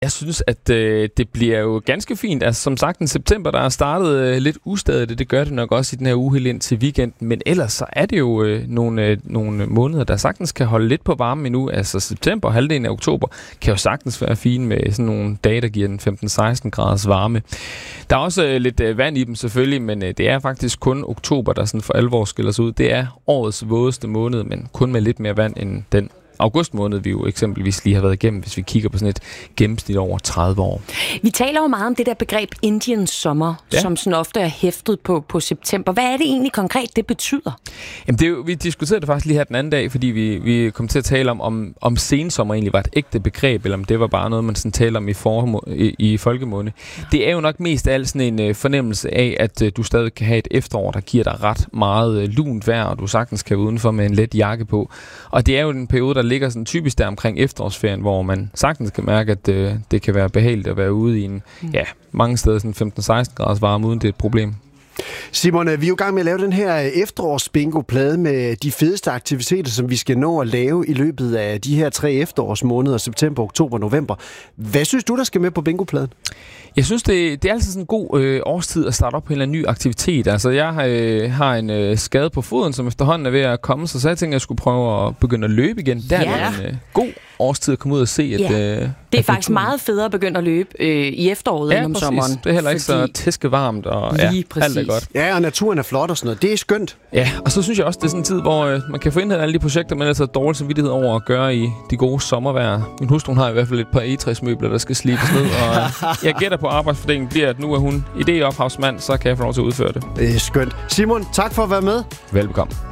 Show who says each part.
Speaker 1: Jeg synes, at det bliver jo ganske fint. Altså, som sagt, i september, der er startet lidt ustadigt. Det gør det nok også i den her uge helt ind til weekenden. Men ellers så er det jo nogle måneder, der sagtens kan holde lidt på varmen endnu. Altså september og halvdelen af oktober kan jo sagtens være fine med sådan nogle dage, der giver den 15-16 graders varme. Der er også lidt vand i dem selvfølgelig, men det er faktisk kun oktober, der sådan for alvor skiller sig ud. Det er årets vådeste måned, men kun med lidt mere vand end den august måned, vi jo eksempelvis lige har været igennem, hvis vi kigger på sådan et gennemsnit over 30 år.
Speaker 2: Vi taler jo meget om det der begreb Indiens sommer, som sådan ofte er hæftet på september. Hvad er det egentlig konkret, det betyder? Jamen,
Speaker 1: vi diskuterede det faktisk lige her den anden dag, fordi vi kom til at tale om sensommer egentlig var et ægte begreb, eller om det var bare noget, man sådan taler om i folkemunde. Det er jo nok mest af alt sådan en fornemmelse af, at du stadig kan have et efterår, der giver dig ret meget lunt vejr, og du sagtens kan være udenfor med en let jakke på. Og det er jo en periode, der ligger sådan typisk der omkring efterårsferien, hvor man sagtens kan mærke, at det kan være behageligt at være ude i en, mange steder sådan 15-16 graders varme, uden det er et problem.
Speaker 3: Simon, vi er jo i gang med at lave den her efterårsbingo-plade med de fedeste aktiviteter, som vi skal nå at lave i løbet af de her 3 efterårsmåneder, september, oktober, november. Hvad synes du, der skal med på bingo-pladen?
Speaker 1: Jeg synes, det er altid sådan en god årstid at starte op på en eller anden ny aktivitet. Altså, jeg har en skade på foden, som efterhånden er ved at komme, så jeg tænkte, at jeg skulle prøve at begynde at løbe igen. Der er en god årstid at komme ud og se.
Speaker 2: Det er faktisk meget federe at begynde at løbe i efteråret end om sommeren.
Speaker 1: Det er heller ikke så tæskevarmt, og alt er godt.
Speaker 3: Ja, og naturen er flot og sådan noget. Det er skønt.
Speaker 1: Ja, og så synes jeg også, det er sådan en tid, hvor man kan få indhentet alle de projekter, man ellers har dårlig samvittighed over at gøre i de gode sommervejr. Min hustru har i hvert fald et par egetræsmøbler, der skal slibes ned, og jeg gætter på arbejdsfordelingen bliver, at nu er hun idéophavsmand, så kan jeg få lov til at udføre det.
Speaker 3: Det er skønt. Simon, tak for at være med.
Speaker 1: Velbekomme.